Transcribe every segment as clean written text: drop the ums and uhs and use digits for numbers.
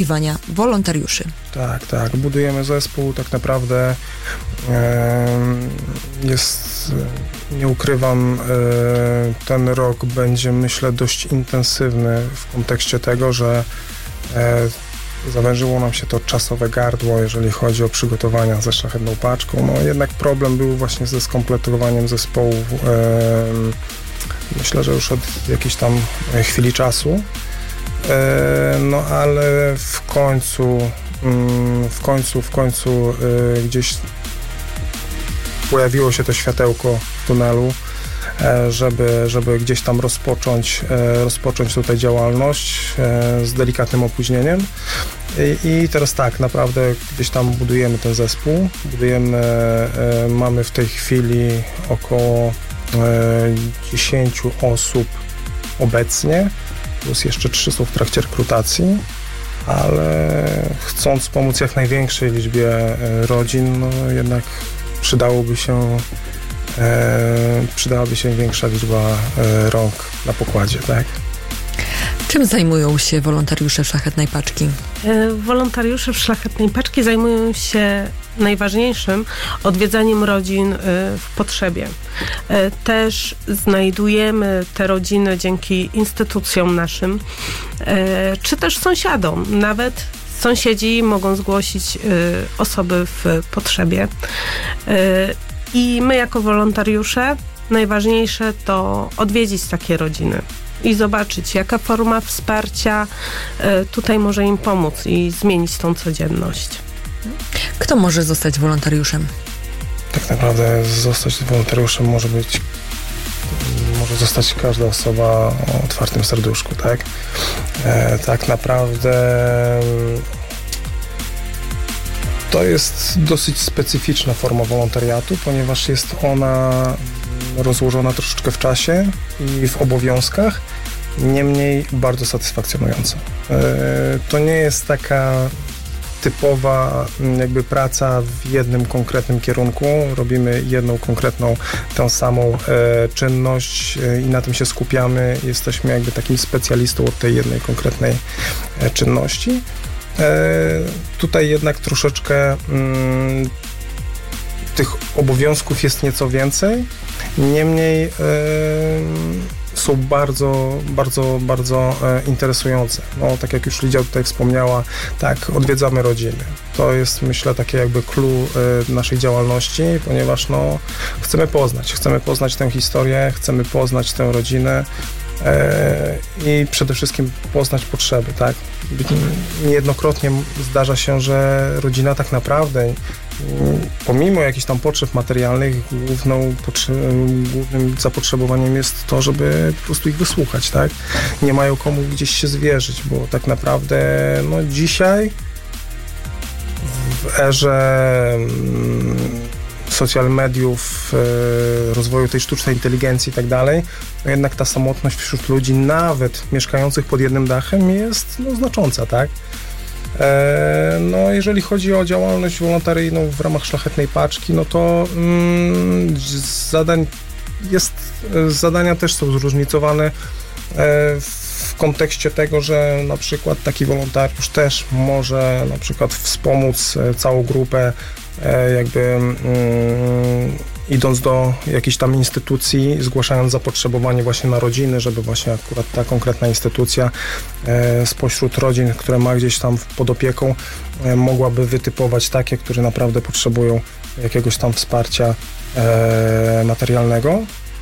poszukiwania wolontariuszy. Tak. Budujemy zespół. Tak naprawdę nie ukrywam, ten rok będzie, myślę, dość intensywny w kontekście tego, że zawężyło nam się to czasowe gardło, jeżeli chodzi o przygotowania ze Szlachetną Paczką. No jednak problem był właśnie ze skompletowaniem zespołu. Myślę, że już od jakiejś tam chwili czasu. No ale w końcu gdzieś pojawiło się to światełko w tunelu, żeby gdzieś tam rozpocząć tutaj działalność z delikatnym opóźnieniem. I teraz tak, naprawdę gdzieś tam budujemy ten zespół. Mamy w tej chwili około 10 osób obecnie, plus jeszcze 3 są w trakcie rekrutacji, ale chcąc pomóc jak największej liczbie rodzin, no jednak przydałaby się większa liczba rąk na pokładzie, tak? Czym zajmują się wolontariusze w Szlachetnej Paczki? Wolontariusze w Szlachetnej Paczki zajmują się najważniejszym odwiedzaniem rodzin w potrzebie. Też znajdujemy te rodziny dzięki instytucjom naszym, czy też sąsiadom. Nawet sąsiedzi mogą zgłosić osoby w potrzebie. I my jako wolontariusze najważniejsze to odwiedzić takie rodziny i zobaczyć, jaka forma wsparcia tutaj może im pomóc i zmienić tą codzienność. Kto może zostać wolontariuszem? Tak naprawdę zostać wolontariuszem może zostać każda osoba o otwartym serduszku, tak? Tak naprawdę to jest dosyć specyficzna forma wolontariatu, ponieważ jest ona rozłożona troszeczkę w czasie i w obowiązkach, niemniej bardzo satysfakcjonująca. To nie jest taka typowa jakby praca w jednym konkretnym kierunku. Robimy jedną konkretną, tę samą czynność i na tym się skupiamy. Jesteśmy jakby takim specjalistą od tej jednej konkretnej czynności. Tutaj jednak troszeczkę tych obowiązków jest nieco więcej, niemniej są bardzo interesujące. No, tak jak już Lidia tutaj wspomniała, tak, odwiedzamy rodziny. To jest, myślę, takie jakby clue naszej działalności, ponieważ no, chcemy poznać tę historię, chcemy poznać tę rodzinę i przede wszystkim poznać potrzeby, tak? Niejednokrotnie zdarza się, że rodzina tak naprawdę pomimo jakichś tam potrzeb materialnych głównym zapotrzebowaniem jest to, żeby po prostu ich wysłuchać, tak? Nie mają komu gdzieś się zwierzyć, bo tak naprawdę no dzisiaj w erze social mediów, rozwoju tej sztucznej inteligencji i tak dalej, no jednak ta samotność wśród ludzi, nawet mieszkających pod jednym dachem, jest no, znacząca, tak? No, jeżeli chodzi o działalność wolontariuszą w ramach Szlachetnej Paczki, no to zadania też są zróżnicowane w kontekście tego, że na przykład taki wolontariusz też może na przykład wspomóc całą grupę jakby idąc do jakiejś tam instytucji, zgłaszając zapotrzebowanie właśnie na rodziny, żeby właśnie akurat ta konkretna instytucja spośród rodzin, które ma gdzieś tam pod opieką, mogłaby wytypować takie, które naprawdę potrzebują jakiegoś tam wsparcia materialnego.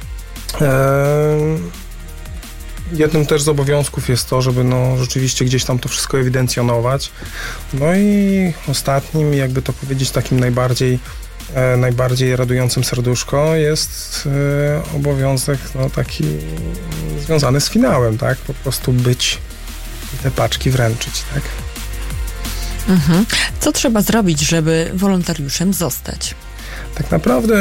Jednym też z obowiązków jest to, żeby no, rzeczywiście gdzieś tam to wszystko ewidencjonować. No i ostatnim, jakby to powiedzieć, takim najbardziej radującym serduszko jest obowiązek no, taki związany z finałem, tak? Po prostu być i te paczki wręczyć, tak? Mhm. Co trzeba zrobić, żeby wolontariuszem zostać? Tak naprawdę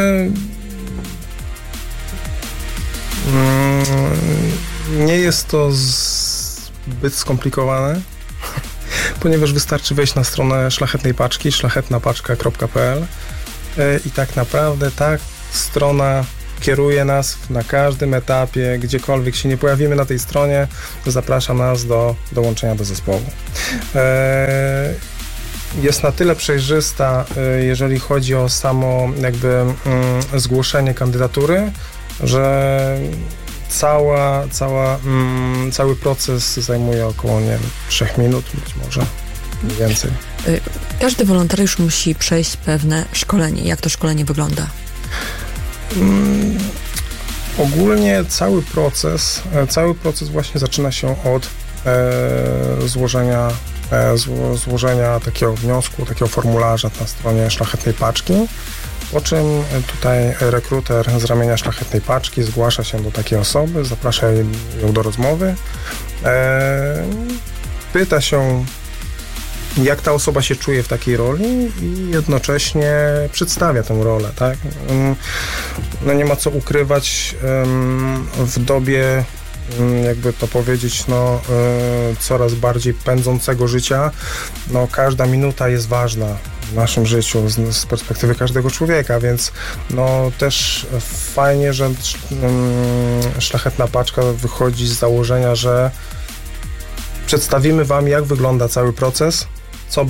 nie jest to zbyt skomplikowane, ponieważ wystarczy wejść na stronę Szlachetnej Paczki, szlachetnapaczka.pl i tak naprawdę ta strona kieruje nas na każdym etapie, gdziekolwiek się nie pojawimy na tej stronie, zaprasza nas do dołączenia do zespołu. Jest na tyle przejrzysta, jeżeli chodzi o samo jakby zgłoszenie kandydatury, że cały proces zajmuje około, 3 minut, być może więcej. Każdy wolontariusz musi przejść pewne szkolenie. Jak to szkolenie wygląda? Ogólnie cały proces właśnie zaczyna się od złożenia takiego wniosku, takiego formularza na stronie Szlachetnej Paczki, po czym tutaj rekruter z ramienia Szlachetnej Paczki zgłasza się do takiej osoby, zaprasza ją do rozmowy, pyta się, jak ta osoba się czuje w takiej roli i jednocześnie przedstawia tę rolę, tak? No nie ma co ukrywać, w dobie, jakby to powiedzieć, coraz bardziej pędzącego życia, każda minuta jest ważna w naszym życiu z perspektywy każdego człowieka, więc też fajnie, że Szlachetna Paczka wychodzi z założenia, że przedstawimy Wam, jak wygląda cały proces, co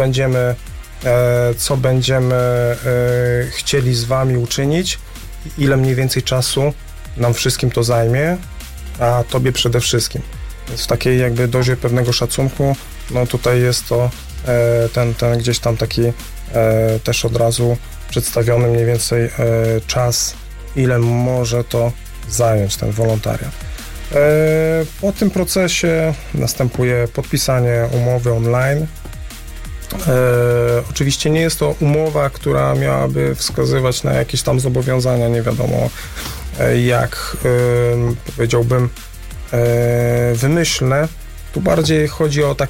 będziemy chcieli z Wami uczynić, ile mniej więcej czasu nam wszystkim to zajmie, a Tobie przede wszystkim. Więc w takiej jakby dozie pewnego szacunku, tutaj jest to ten gdzieś tam taki też od razu przedstawiony mniej więcej czas, ile może to zająć ten wolontariat. Po tym procesie następuje podpisanie umowy online. Oczywiście nie jest to umowa, która miałaby wskazywać na jakieś tam zobowiązania, nie wiadomo jak, powiedziałbym, wymyślne. Tu bardziej chodzi o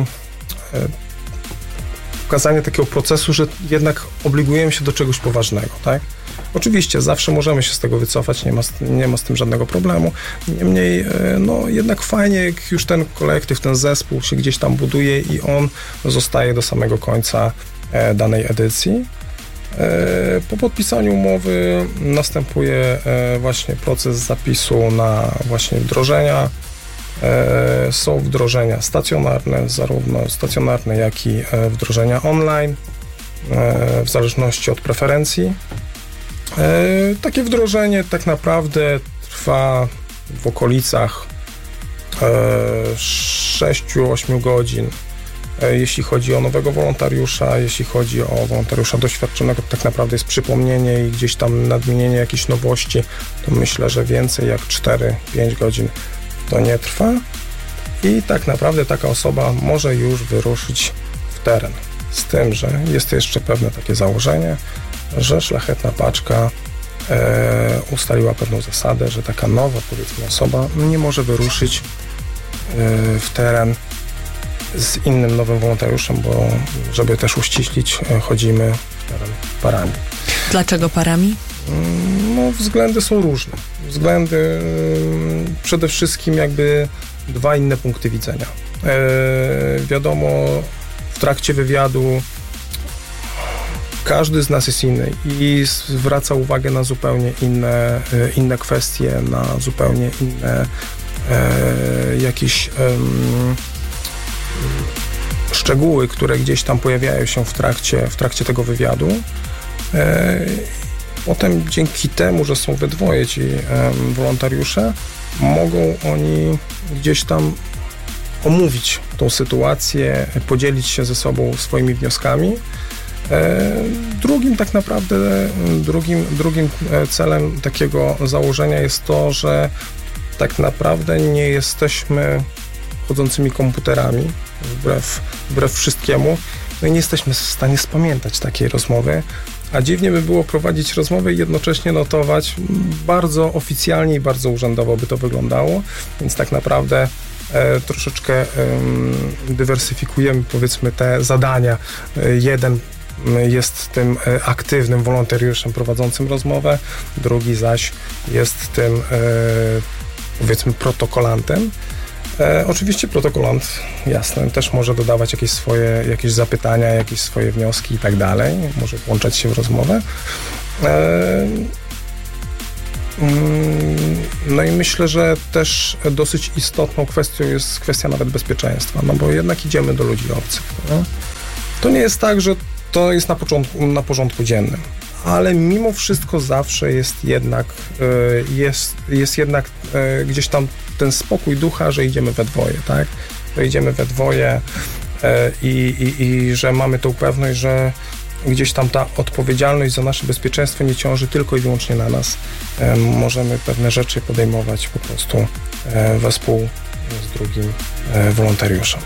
pokazanie takiego procesu, że jednak obligujemy się do czegoś poważnego, tak? Oczywiście zawsze możemy się z tego wycofać, nie ma z tym żadnego problemu. Niemniej, jednak fajnie, jak już ten kolektyw, ten zespół się gdzieś tam buduje i on zostaje do samego końca danej edycji. Po podpisaniu umowy następuje właśnie proces zapisu na właśnie wdrożenia. Są wdrożenia stacjonarne, zarówno stacjonarne, jak i wdrożenia online, w zależności od preferencji. Takie wdrożenie tak naprawdę trwa w okolicach 6-8 godzin. Jeśli chodzi o nowego wolontariusza, jeśli chodzi o wolontariusza doświadczonego, to tak naprawdę jest przypomnienie i gdzieś tam nadmienienie jakichś nowości, to myślę, że więcej jak 4-5 godzin to nie trwa i tak naprawdę taka osoba może już wyruszyć w teren. Z tym, że jest jeszcze pewne takie założenie, że Szlachetna Paczka ustaliła pewną zasadę, że taka nowa, powiedzmy, osoba nie może wyruszyć w teren z innym nowym wolontariuszem, bo żeby też uściślić, chodzimy w teren parami. Dlaczego parami? Względy są różne. Przede wszystkim jakby 2 inne punkty widzenia. Wiadomo, w trakcie wywiadu każdy z nas jest inny i zwraca uwagę na zupełnie inne kwestie, na zupełnie inne jakieś szczegóły, które gdzieś tam pojawiają się w trakcie tego wywiadu. Potem dzięki temu, że są we dwoje ci wolontariusze, mogą oni gdzieś tam omówić tą sytuację, podzielić się ze sobą swoimi wnioskami. Drugim celem takiego założenia jest to, że tak naprawdę nie jesteśmy chodzącymi komputerami, wbrew wszystkiemu. No i nie jesteśmy w stanie spamiętać takiej rozmowy, a dziwnie by było prowadzić rozmowę i jednocześnie notować. Bardzo oficjalnie i bardzo urzędowo by to wyglądało, więc tak naprawdę troszeczkę dywersyfikujemy, powiedzmy, te zadania. Jeden jest tym aktywnym wolontariuszem prowadzącym rozmowę, drugi zaś jest tym, powiedzmy, protokolantem. Oczywiście protokolant, jasne, też może dodawać jakieś zapytania, jakieś swoje wnioski i tak dalej, może włączać się w rozmowę. Natomiast tak naprawdę, no, jednym z tych aktywnych wolontariuszy, który prowadzi rozmowę, jest tym, powiedzmy, protokolantem. Oczywiście protokolant, jasne, też może dodawać jakieś jakieś swoje wnioski i tak dalej, może włączać się w rozmowę. Natomiast No i myślę, że też dosyć istotną kwestią jest kwestia nawet bezpieczeństwa, no bo jednak idziemy do ludzi obcych. No? To nie jest tak, że to jest na porządku dziennym, ale mimo wszystko zawsze jest jednak, gdzieś tam ten spokój ducha, że idziemy we dwoje, tak? Że idziemy we dwoje i że mamy tą pewność, że gdzieś tam ta odpowiedzialność za nasze bezpieczeństwo nie ciąży tylko i wyłącznie na nas. Możemy pewne rzeczy podejmować po prostu wespół z drugim wolontariuszem.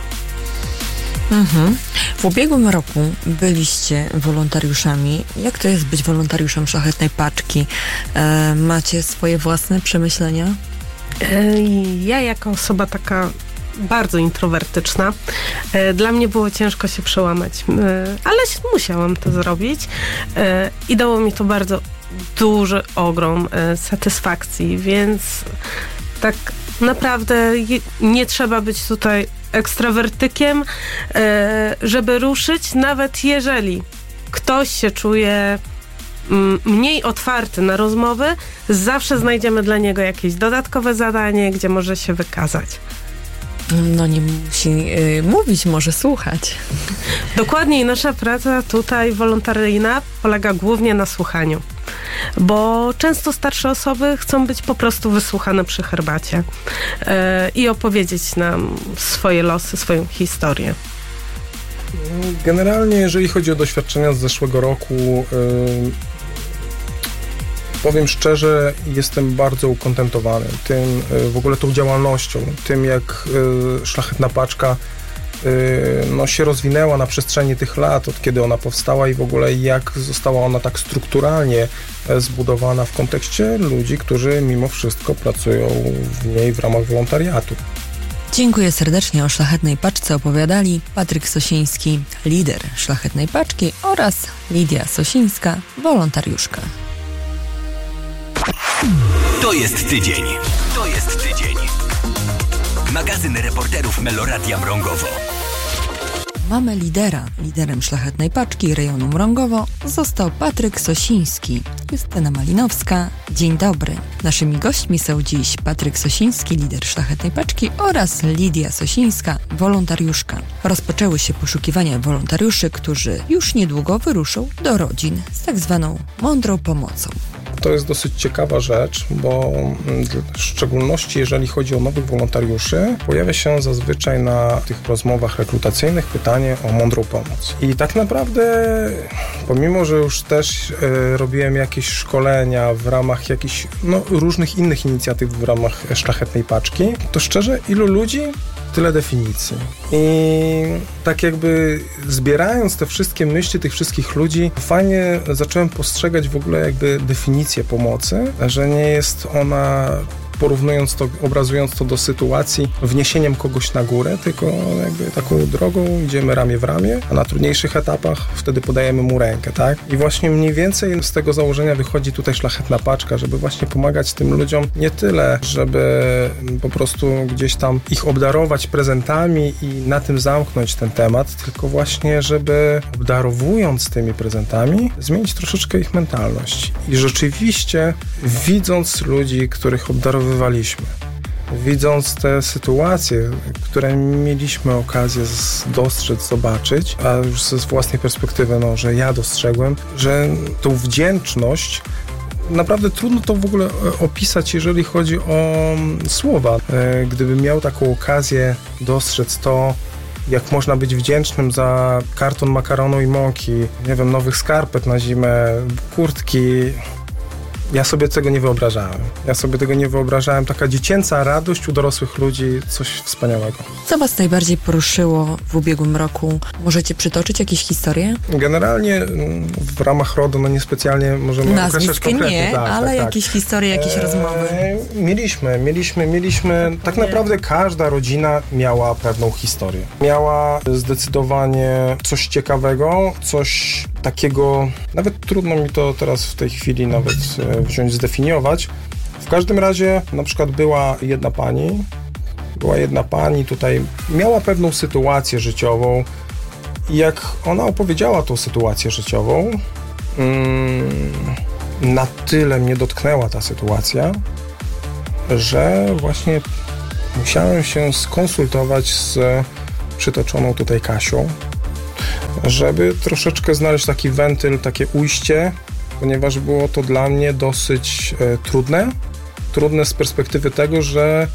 W ubiegłym roku byliście wolontariuszami. Jak to jest być wolontariuszem Szlachetnej Paczki? Macie swoje własne przemyślenia? Ja jako osoba taka bardzo introwertyczna, dla mnie było ciężko się przełamać, ale musiałam to zrobić i dało mi to bardzo duży ogrom satysfakcji, więc tak naprawdę nie trzeba być tutaj ekstrawertykiem, żeby ruszyć, nawet jeżeli ktoś się czuje mniej otwarty na rozmowy, zawsze znajdziemy dla niego jakieś dodatkowe zadanie, gdzie może się wykazać. No nie musi mówić, może słuchać. Dokładnie, i nasza praca tutaj wolontaryjna polega głównie na słuchaniu, bo często starsze osoby chcą być po prostu wysłuchane przy herbacie i opowiedzieć nam swoje losy, swoją historię. Generalnie, jeżeli chodzi o doświadczenia z zeszłego roku, powiem szczerze, jestem bardzo ukontentowany tym, w ogóle tą działalnością, tym jak Szlachetna Paczka się rozwinęła na przestrzeni tych lat, od kiedy ona powstała i w ogóle jak została ona tak strukturalnie zbudowana w kontekście ludzi, którzy mimo wszystko pracują w niej w ramach wolontariatu. Dziękuję serdecznie. O Szlachetnej Paczce opowiadali Patryk Sosiński, lider Szlachetnej Paczki, oraz Lidia Sosińska, wolontariuszka. To jest tydzień. To jest tydzień. Magazyn reporterów Meloradia Mrągowo. Mamy lidera. Liderem Szlachetnej Paczki rejonu Mrągowo został Patryk Sosiński. Justyna Malinowska. Dzień dobry. Naszymi gośćmi są dziś Patryk Sosiński, lider Szlachetnej Paczki, oraz Lidia Sosińska, wolontariuszka. Rozpoczęły się poszukiwania wolontariuszy, którzy już niedługo wyruszą do rodzin z tak zwaną mądrą pomocą. To jest dosyć ciekawa rzecz, bo w szczególności jeżeli chodzi o nowych wolontariuszy, pojawia się zazwyczaj na tych rozmowach rekrutacyjnych pytanie o mądrą pomoc. I tak naprawdę, pomimo że już też robiłem jakieś szkolenia w ramach jakichś różnych innych inicjatyw w ramach Szlachetnej Paczki, to szczerze, ilu ludzi? Tyle definicji. I tak jakby zbierając te wszystkie myśli tych wszystkich ludzi, fajnie zacząłem postrzegać w ogóle jakby definicję pomocy, że nie jest ona, porównując to, obrazując to do sytuacji, wniesieniem kogoś na górę, tylko jakby taką drogą idziemy ramię w ramię, a na trudniejszych etapach wtedy podajemy mu rękę, tak? I właśnie mniej więcej z tego założenia wychodzi tutaj Szlachetna Paczka, żeby właśnie pomagać tym ludziom nie tyle, żeby po prostu gdzieś tam ich obdarować prezentami i na tym zamknąć ten temat, tylko właśnie, żeby obdarowując tymi prezentami, zmienić troszeczkę ich mentalność. I rzeczywiście widząc ludzi, których obdarowywaliśmy, widząc te sytuacje, które mieliśmy okazję dostrzec, zobaczyć, a już ze własnej perspektywy, że ja dostrzegłem, że tą wdzięczność naprawdę trudno to w ogóle opisać, jeżeli chodzi o słowa. Gdybym miał taką okazję dostrzec to, jak można być wdzięcznym za karton makaronu i mąki, nie wiem, nowych skarpet na zimę, kurtki. Ja sobie tego nie wyobrażałem. Taka dziecięca radość u dorosłych ludzi, coś wspaniałego. Co was najbardziej poruszyło w ubiegłym roku? Możecie przytoczyć jakieś historie? Generalnie w ramach RODO niespecjalnie możemy określać konkretnie. Nie, ale jakieś historie, jakieś rozmowy? Mieliśmy. Tak naprawdę każda rodzina miała pewną historię. Miała zdecydowanie coś ciekawego, coś takiego, nawet trudno mi to teraz w tej chwili nawet wziąć, zdefiniować. W każdym razie na przykład była jedna pani tutaj, miała pewną sytuację życiową i jak ona opowiedziała tą sytuację życiową, na tyle mnie dotknęła ta sytuacja, że właśnie musiałem się skonsultować z przytoczoną tutaj Kasią, żeby troszeczkę znaleźć taki wentyl, takie ujście, ponieważ było to dla mnie dosyć trudne z perspektywy tego, że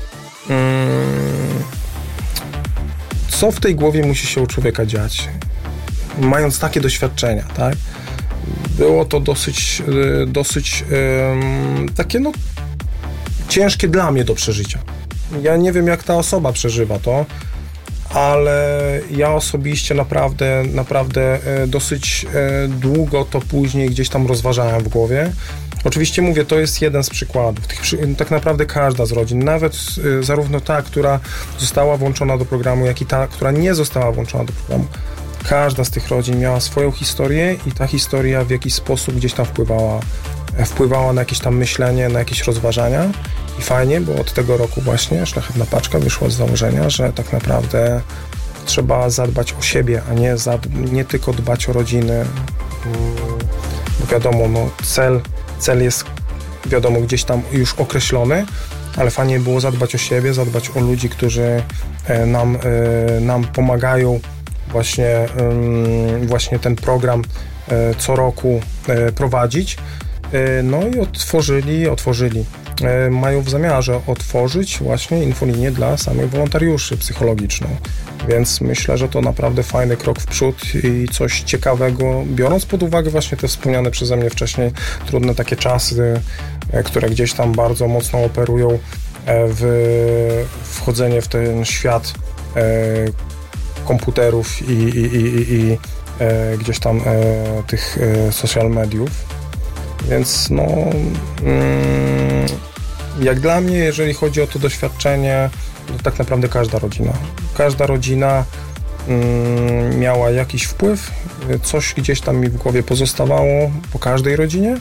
co w tej głowie musi się u człowieka dziać, mając takie doświadczenia, tak? Było to dosyć takie ciężkie dla mnie do przeżycia. Ja nie wiem, jak ta osoba przeżywa to, ale ja osobiście naprawdę dosyć długo to później gdzieś tam rozważałem w głowie. Oczywiście mówię, to jest jeden z przykładów. Tak naprawdę każda z rodzin, nawet zarówno ta, która została włączona do programu, jak i ta, która nie została włączona do programu, każda z tych rodzin miała swoją historię i ta historia w jakiś sposób gdzieś tam wpływała na jakieś tam myślenie, na jakieś rozważania. I fajnie, bo od tego roku właśnie Szlachetna Paczka wyszła z założenia, że tak naprawdę trzeba zadbać o siebie, a nie tylko dbać o rodziny. Bo wiadomo, cel jest wiadomo gdzieś tam już określony, ale fajnie było zadbać o siebie, zadbać o ludzi, którzy nam pomagają właśnie ten program co roku prowadzić. No i otworzyli. Mają w zamiarze otworzyć właśnie infolinię dla samych wolontariuszy psychologiczną. Więc myślę, że to naprawdę fajny krok w przód i coś ciekawego, biorąc pod uwagę właśnie te wspomniane przeze mnie wcześniej trudne takie czasy, które gdzieś tam bardzo mocno operują w wchodzenie w ten świat komputerów i gdzieś tam tych social mediów. Więc jak dla mnie, jeżeli chodzi o to doświadczenie, to tak naprawdę każda rodzina miała jakiś wpływ, coś gdzieś tam mi w głowie pozostawało po każdej rodzinie,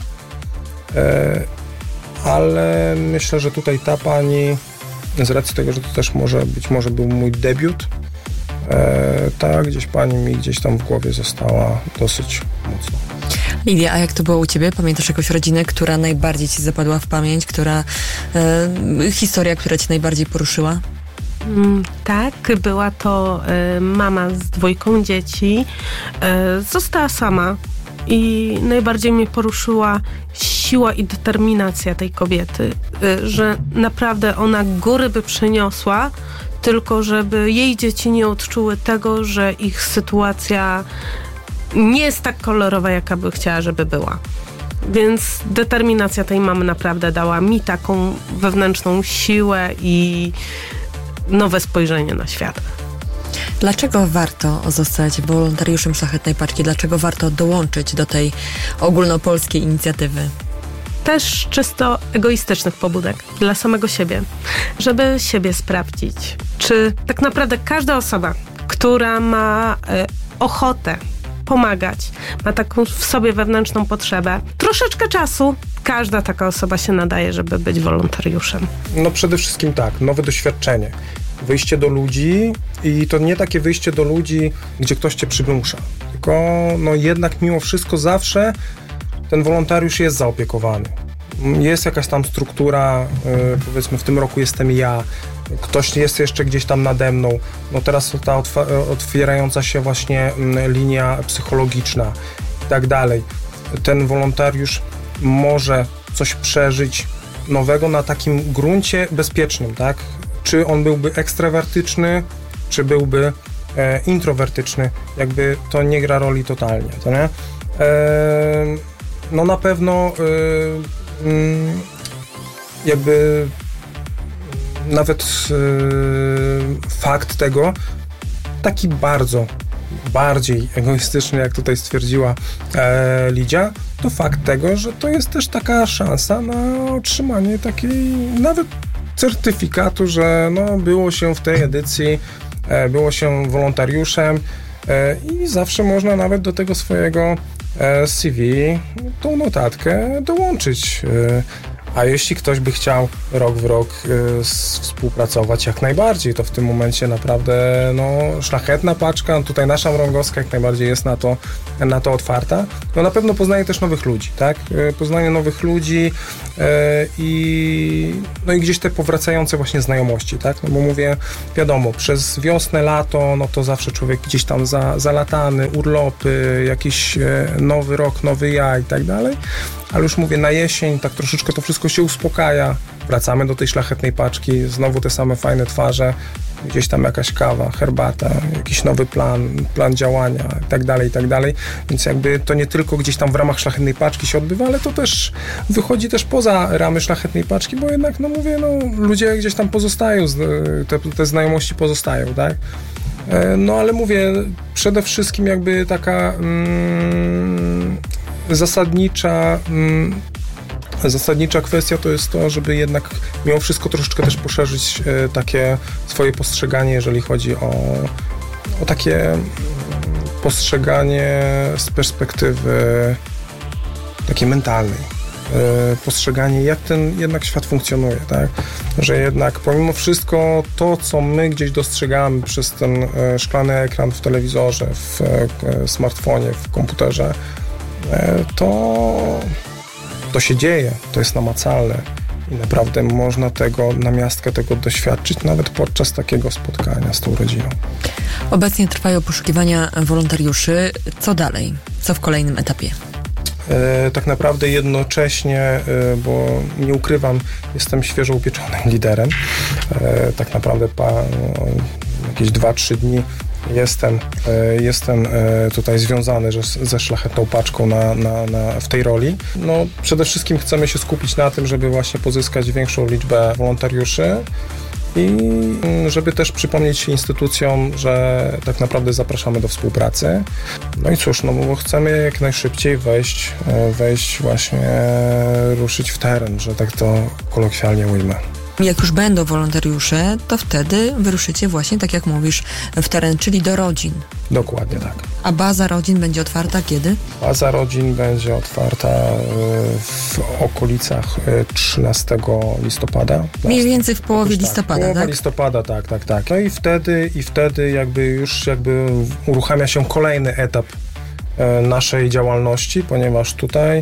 ale myślę, że tutaj ta pani, z racji tego, że to też być może był mój debiut, ta gdzieś pani mi gdzieś tam w głowie została dosyć mocno. Lidia, a jak to było u ciebie? Pamiętasz jakąś rodzinę, która najbardziej ci zapadła w pamięć, historia, która cię najbardziej poruszyła? Tak, była to mama z 2 dzieci. Została sama i najbardziej mnie poruszyła siła i determinacja tej kobiety, że naprawdę ona góry by przeniosła, tylko żeby jej dzieci nie odczuły tego, że ich sytuacja nie jest tak kolorowa, jaka by chciała, żeby była. Więc determinacja tej mamy naprawdę dała mi taką wewnętrzną siłę i nowe spojrzenie na świat. Dlaczego warto zostać wolontariuszem Szlachetnej Paczki? Dlaczego warto dołączyć do tej ogólnopolskiej inicjatywy? Też czysto egoistycznych pobudek dla samego siebie, żeby siebie sprawdzić, czy tak naprawdę każda osoba, która ma ochotę pomagać, ma taką w sobie wewnętrzną potrzebę, troszeczkę czasu, każda taka osoba się nadaje, żeby być wolontariuszem. No przede wszystkim tak, nowe doświadczenie, wyjście do ludzi i to nie takie wyjście do ludzi, gdzie ktoś cię przymusza, tylko jednak mimo wszystko zawsze ten wolontariusz jest zaopiekowany. Jest jakaś tam struktura, powiedzmy w tym roku jestem ja, ktoś jest jeszcze gdzieś tam nade mną, teraz ta otwierająca się właśnie linia psychologiczna i tak dalej. Ten wolontariusz może coś przeżyć nowego na takim gruncie bezpiecznym, tak? Czy on byłby ekstrawertyczny, czy byłby introwertyczny, jakby to nie gra roli totalnie, to nie? Na pewno jakby nawet fakt tego, taki bardziej egoistyczny, jak tutaj stwierdziła Lidia, to fakt tego, że to jest też taka szansa na otrzymanie takiej nawet certyfikatu, że było się w tej edycji, było się wolontariuszem i zawsze można nawet do tego swojego CV tą notatkę dołączyć. A jeśli ktoś by chciał rok w rok współpracować, jak najbardziej, to w tym momencie naprawdę szlachetna paczka, tutaj nasza Mrągowska jak najbardziej jest na to otwarta. No na pewno poznaje też nowych ludzi, tak? Poznaje nowych ludzi i gdzieś te powracające właśnie znajomości, tak? No bo mówię, wiadomo, przez wiosnę, lato, no to zawsze człowiek gdzieś tam zalatany, urlopy, jakiś nowy rok, nowy ja i tak dalej. Ale już mówię, na jesień tak troszeczkę to wszystko się uspokaja, wracamy do tej szlachetnej paczki, znowu te same fajne twarze, gdzieś tam jakaś kawa, herbata, jakiś nowy plan działania i tak dalej, więc jakby to nie tylko gdzieś tam w ramach szlachetnej paczki się odbywa, ale to też wychodzi też poza ramy szlachetnej paczki, bo jednak, ludzie gdzieś tam pozostają, te znajomości pozostają, tak? No ale mówię, przede wszystkim jakby taka zasadnicza kwestia to jest to, żeby jednak mimo wszystko troszeczkę też poszerzyć takie swoje postrzeganie, jeżeli chodzi o takie postrzeganie z perspektywy takiej mentalnej. Postrzeganie, jak ten jednak świat funkcjonuje, tak? Że jednak pomimo wszystko to, co my gdzieś dostrzegamy przez ten szklany ekran w telewizorze, w smartfonie, w komputerze, to się dzieje, to jest namacalne i naprawdę można namiastkę tego doświadczyć nawet podczas takiego spotkania z tą rodziną. Obecnie trwają poszukiwania wolontariuszy. Co dalej? Co w kolejnym etapie? Tak naprawdę jednocześnie, bo nie ukrywam, jestem świeżo upieczonym liderem. Tak naprawdę jakieś 2-3 dni jestem tutaj związany ze szlachetną paczką w tej roli. No, przede wszystkim chcemy się skupić na tym, żeby właśnie pozyskać większą liczbę wolontariuszy i żeby też przypomnieć instytucjom, że tak naprawdę zapraszamy do współpracy. No i cóż, bo chcemy jak najszybciej wejść właśnie, ruszyć w teren, że tak to kolokwialnie ujmę. Jak już będą wolontariusze, to wtedy wyruszycie właśnie, tak jak mówisz, w teren, czyli do rodzin. Dokładnie tak. A baza rodzin będzie otwarta kiedy? Baza rodzin będzie otwarta w okolicach 13 listopada. Mniej więcej w połowie listopada, tak? Połowa listopada, tak. No i wtedy jakby uruchamia się kolejny etap naszej działalności, ponieważ tutaj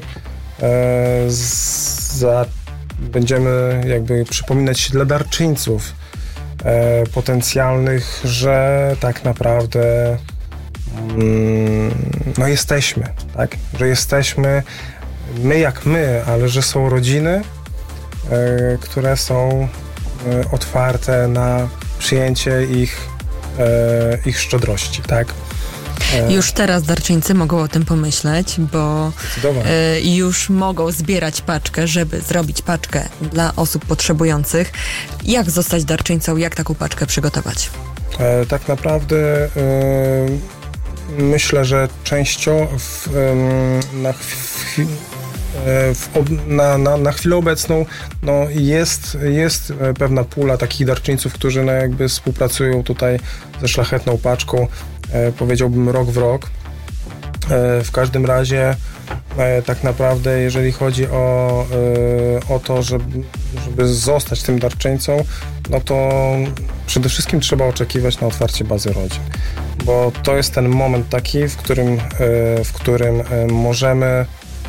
będziemy jakby przypominać dla darczyńców potencjalnych, że tak naprawdę jesteśmy, tak? Że jesteśmy my jak my, ale że są rodziny, które są otwarte na przyjęcie ich szczodrości, tak? Już teraz darczyńcy mogą o tym pomyśleć, bo już mogą zbierać paczkę, żeby zrobić paczkę dla osób potrzebujących. Jak zostać darczyńcą? Jak taką paczkę przygotować? Tak naprawdę myślę, że częściowo na chwilę obecną jest pewna pula takich darczyńców, którzy jakby współpracują tutaj ze szlachetną paczką, powiedziałbym rok w rok. W każdym razie tak naprawdę jeżeli chodzi o to, żeby zostać tym darczyńcą, no to przede wszystkim trzeba oczekiwać na otwarcie bazy rodzin, bo to jest ten moment taki, w którym możemy,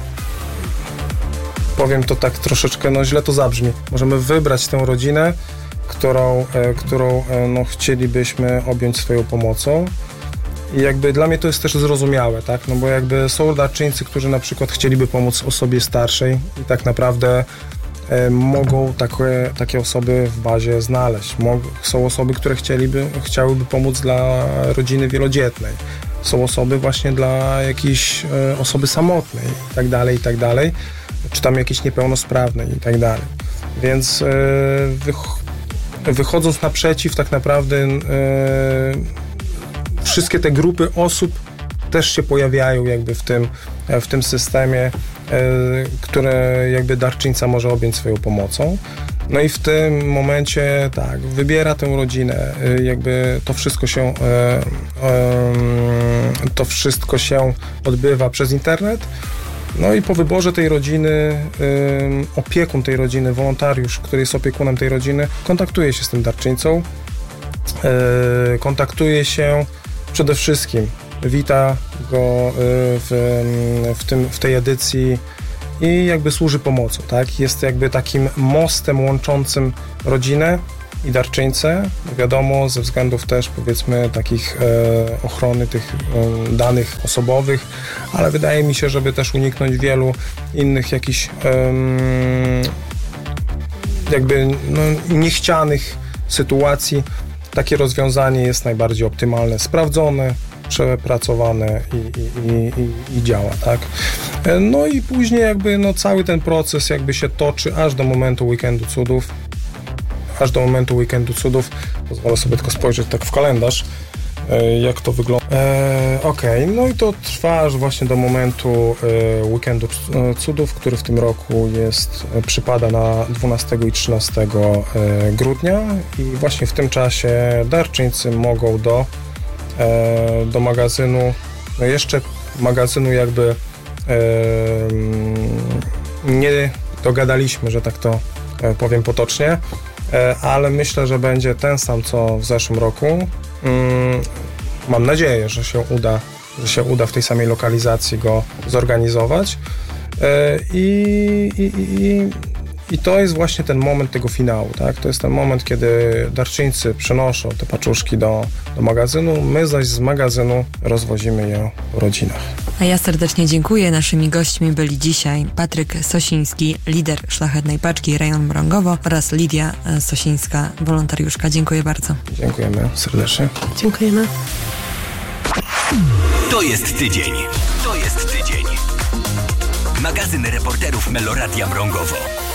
powiem to tak troszeczkę, źle to zabrzmi, możemy wybrać tę rodzinę, którą chcielibyśmy objąć swoją pomocą. I jakby dla mnie to jest też zrozumiałe, tak? No bo jakby są darczyńcy, którzy na przykład chcieliby pomóc osobie starszej i tak naprawdę mogą takie osoby w bazie znaleźć. Są osoby, które chciałyby pomóc dla rodziny wielodzietnej. Są osoby właśnie dla jakiejś osoby samotnej i tak dalej, czy tam jakiejś niepełnosprawnej i tak dalej. Więc wychodząc naprzeciw tak naprawdę wszystkie te grupy osób też się pojawiają jakby w tym systemie, które jakby darczyńca może objąć swoją pomocą. No i w tym momencie tak, wybiera tę rodzinę, jakby to wszystko się odbywa przez internet No i po wyborze tej rodziny, opiekun tej rodziny, wolontariusz, który jest opiekunem tej rodziny, kontaktuje się z tym darczyńcą, kontaktuje się przede wszystkim, wita go w tej edycji i jakby służy pomocą, tak? Jest jakby takim mostem łączącym rodzinę i darczyńcę, wiadomo, ze względów też, powiedzmy, takich ochrony tych danych osobowych, ale wydaje mi się, żeby też uniknąć wielu innych jakichś jakby niechcianych sytuacji, takie rozwiązanie jest najbardziej optymalne, sprawdzone, przepracowane i działa, tak? No i później jakby cały ten proces jakby się toczy aż do momentu Weekendu Cudów. Pozwolę sobie tylko spojrzeć tak w kalendarz, jak to wygląda. No i to trwa aż właśnie do momentu Weekendu Cudów, który w tym roku przypada na 12 i 13 grudnia i właśnie w tym czasie darczyńcy mogą do magazynu, jeszcze magazynu jakby nie dogadaliśmy, że tak to powiem potocznie, ale myślę, że będzie ten sam, co w zeszłym roku. Mam nadzieję, że się uda w tej samej lokalizacji go zorganizować. I to jest właśnie ten moment tego finału, tak? To jest ten moment, kiedy darczyńcy przenoszą te paczuszki do magazynu, my zaś z magazynu rozwozimy je po rodzinach. A ja serdecznie dziękuję. Naszymi gośćmi byli dzisiaj Patryk Sosiński, lider Szlachetnej Paczki Rejon Mrągowo oraz Lidia Sosińska, wolontariuszka. Dziękuję bardzo. Dziękujemy serdecznie. Dziękujemy. To jest tydzień. Magazyn reporterów Meloradia Mrągowo.